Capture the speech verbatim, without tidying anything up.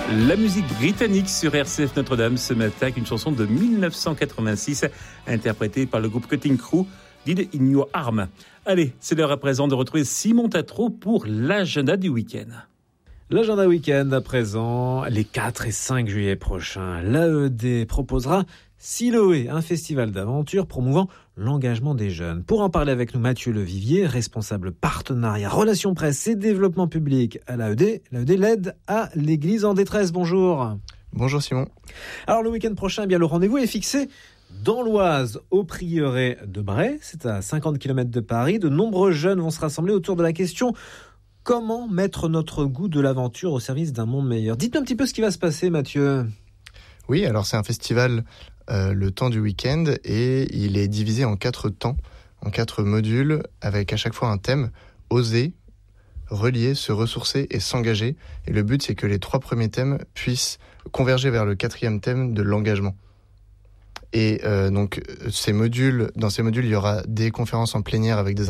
La musique britannique sur R C F Notre-Dame ce matin avec une chanson de dix-neuf cent quatre-vingt-six interprétée par le groupe Cutting Crew, Did in Your Arm. Allez, c'est l'heure à présent de retrouver Simon Tatro pour l'agenda du week-end. L'agenda week-end à présent, les quatre et cinq juillet prochains, l'A E D proposera Siloé, un festival d'aventure promouvant l'engagement des jeunes. Pour en parler avec nous, Mathieu Levivier, responsable partenariat, relations presse et développement public à l'A E D. L'A E D l'aide à l'église en détresse. Bonjour. Bonjour Simon. Alors le week-end prochain, eh bien, le rendez-vous est fixé dans l'Oise, au prieuré de Bray. C'est à cinquante kilomètres de Paris. De nombreux jeunes vont se rassembler autour de la question: comment mettre notre goût de l'aventure au service d'un monde meilleur? Dites-nous un petit peu ce qui va se passer, Mathieu. Oui, alors c'est un festival euh, le temps du week-end et il est divisé en quatre temps, en quatre modules, avec à chaque fois un thème: oser, relier, se ressourcer et s'engager. Et le but, c'est que les trois premiers thèmes puissent converger vers le quatrième thème de l'engagement. Et euh, donc ces modules, dans ces modules, il y aura des conférences en plénière avec des